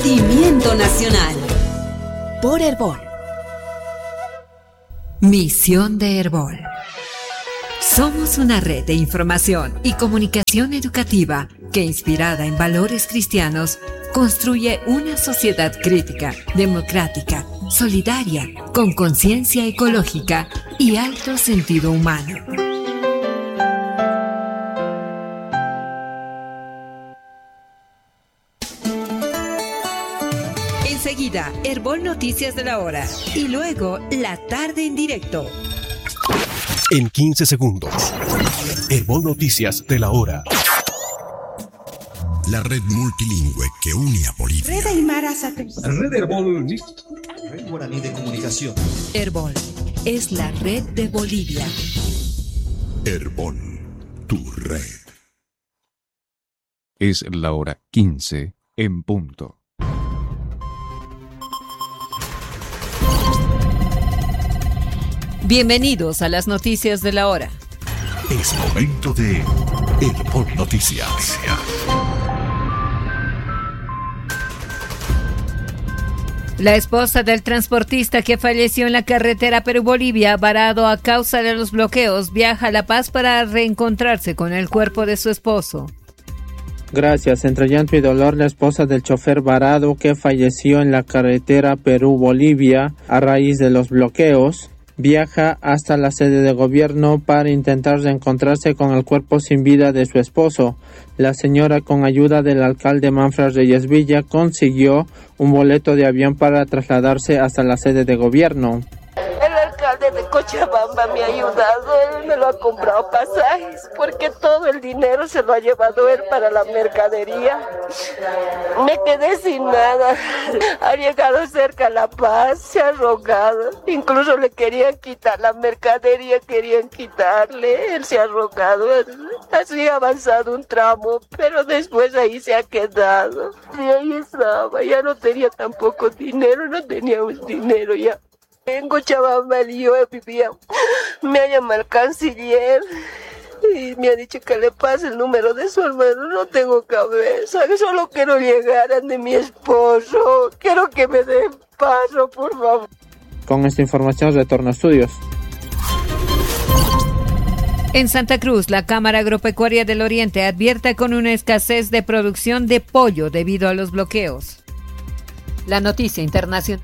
Conocimiento nacional. Por Herbol. Misión de Herbol. Somos una red de información y comunicación educativa que, inspirada en valores cristianos, construye una sociedad crítica, democrática, solidaria, con conciencia ecológica y alto sentido humano. Enseguida, Herbol Noticias de la Hora y luego La Tarde en Directo. En 15 segundos, Herbol Noticias de la Hora. La red multilingüe que une a Bolivia. Red Aymara Satélite. Red Herbol. Red Guaraní de Comunicación. Herbol es la red de Bolivia. Herbol, tu red. Es la hora 15 en punto. Bienvenidos a las noticias de la hora. Es momento de Herbol Noticias. La esposa del transportista que falleció en la carretera Perú-Bolivia, varado a causa de los bloqueos, viaja a La Paz para reencontrarse con el cuerpo de su esposo. Gracias. Entre llanto y dolor, la esposa del chofer varado que falleció en la carretera Perú-Bolivia a raíz de los bloqueos, viaja hasta la sede de gobierno para intentar reencontrarse con el cuerpo sin vida de su esposo. La señora, con ayuda del alcalde Manfred Reyes Villa, consiguió un boleto de avión para trasladarse hasta la sede de gobierno. El alcalde de Cochabamba me ha ayudado, él me lo ha comprado pasajes, porque todo el dinero se lo ha llevado él para la mercadería. Me quedé sin nada, ha llegado cerca a La Paz, se ha rogado, incluso le querían quitar la mercadería, querían quitarle, él se ha rogado, así ha avanzado un tramo, pero después ahí se ha quedado. Y ahí estaba, ya no tenía tampoco dinero, no tenía un dinero ya. En Cochabamba yo vivía, me ha llamado el canciller y me ha dicho que le pase el número de su hermano. No tengo cabeza, solo quiero llegar a de mi esposo, quiero que me den paso, por favor. Con esta información retorno a estudios. En Santa Cruz, la Cámara Agropecuaria del Oriente advierte con una escasez de producción de pollo debido a los bloqueos. La noticia internacional.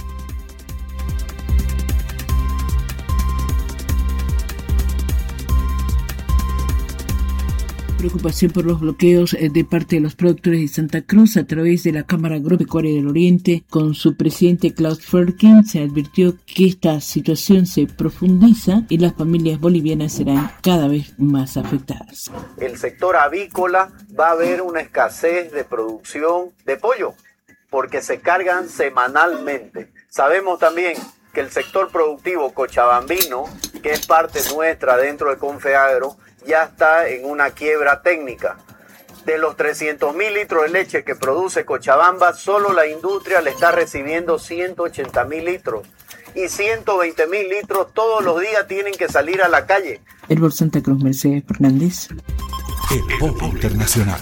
Preocupación por los bloqueos de parte de los productores de Santa Cruz a través de la Cámara Agropecuaria del Oriente. Con su presidente Klaus Ferkin se advirtió que esta situación se profundiza y las familias bolivianas serán cada vez más afectadas. El sector avícola va a haber una escasez de producción de pollo porque se cargan semanalmente. Sabemos también que el sector productivo cochabambino, que es parte nuestra dentro de Confeagro, ya está en una quiebra técnica. De los 300.000 litros de leche que produce Cochabamba, solo la industria le está recibiendo 180.000 litros. Y 120.000 litros todos los días tienen que salir a la calle. Herbol Santa Cruz, Mercedes Fernández. Herbol Internacional.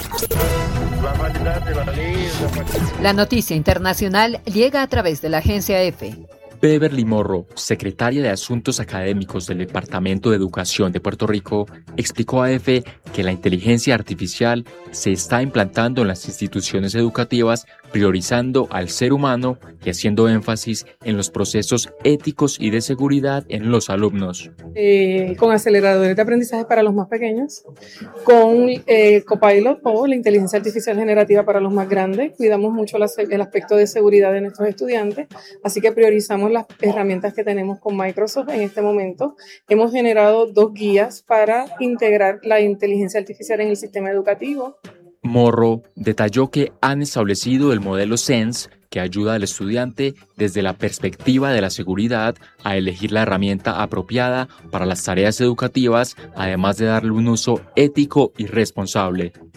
La noticia internacional llega a través de la agencia EFE. Beverly Morrow, secretaria de Asuntos Académicos del Departamento de Educación de Puerto Rico, explicó a EFE que la inteligencia artificial se está implantando en las instituciones educativas, priorizando al ser humano y haciendo énfasis en los procesos éticos y de seguridad en los alumnos. Con aceleradores de aprendizaje para los más pequeños, con Copilot o la inteligencia artificial generativa para los más grandes. Cuidamos mucho el aspecto de seguridad de nuestros estudiantes, así que priorizamos las herramientas que tenemos con Microsoft en este momento. Hemos generado 2 guías para integrar la inteligencia artificial en el sistema educativo. Morrow detalló que han establecido el modelo SENSE, que ayuda al estudiante desde la perspectiva de la seguridad a elegir la herramienta apropiada para las tareas educativas, además de darle un uso ético y responsable.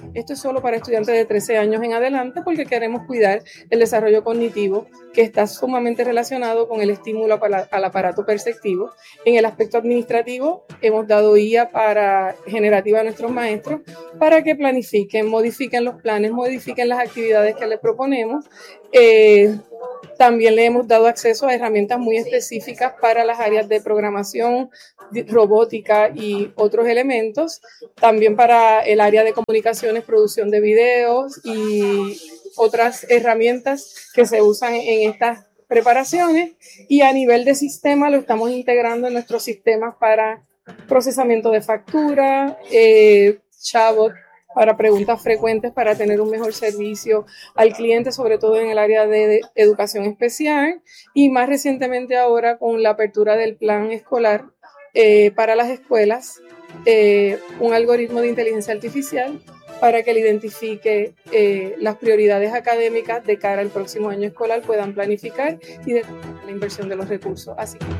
Esto es solo para estudiantes de 13 años en adelante porque queremos cuidar el desarrollo cognitivo que está sumamente relacionado con el estímulo al aparato perceptivo. En el aspecto administrativo hemos dado guía generativa a nuestros maestros para que planifiquen, modifiquen los planes, modifiquen las actividades que les proponemos. También le hemos dado acceso a herramientas muy específicas para las áreas de programación, robótica y otros elementos. También para el área de comunicaciones, producción de videos y otras herramientas que se usan en estas preparaciones. Y a nivel de sistema lo estamos integrando en nuestros sistemas para procesamiento de factura, chatbot, para preguntas frecuentes, para tener un mejor servicio al cliente, sobre todo en el área de educación especial, y más recientemente ahora con la apertura del plan escolar para las escuelas, un algoritmo de inteligencia artificial para que le identifique las prioridades académicas de cara al próximo año escolar, puedan planificar y determinar la inversión de los recursos. Así que...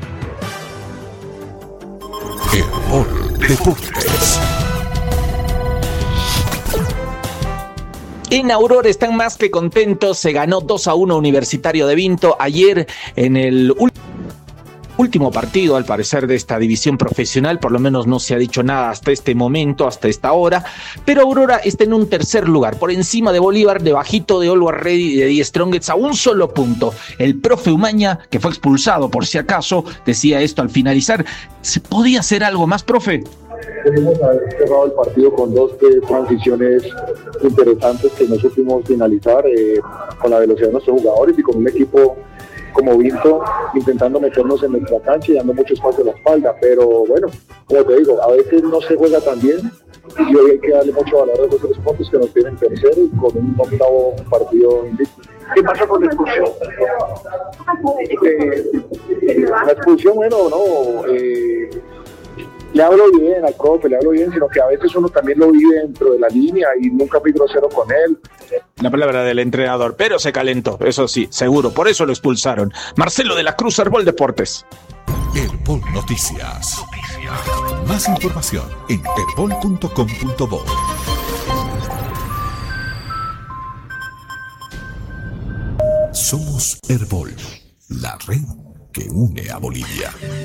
Herbol Deportes. En Aurora están más que contentos, se ganó 2-1 Universitario de Vinto ayer en el último partido, al parecer, de esta división profesional. Por lo menos no se ha dicho nada hasta este momento, hasta esta hora, pero Aurora está en un tercer lugar, por encima de Bolívar, debajito de Always Ready y de The Strongest a un solo punto. El profe Umaña, que fue expulsado por si acaso, decía esto al finalizar. ¿Se podía hacer algo más, profe? Debemos haber cerrado el partido con 2 transiciones interesantes que no supimos finalizar, con la velocidad de nuestros jugadores y con un equipo como Vinto intentando meternos en nuestra cancha y dando mucho espacio a la espalda. Pero bueno, como te digo, a veces no se juega tan bien y hoy hay que darle mucho valor a esos 3 puntos que nos tienen tercero y con un octavo partido invicto. ¿Qué pasa con la expulsión? La expulsión, bueno, no... le hablo bien al profe, le hablo bien, sino que a veces uno también lo vive dentro de la línea y nunca fui grosero con él. La palabra del entrenador, pero se calentó, eso sí, seguro, por eso lo expulsaron. Marcelo de la Cruz, Herbol Deportes. Herbol Noticias. Más información en herbol.com.bo. Somos Herbol, la red que une a Bolivia.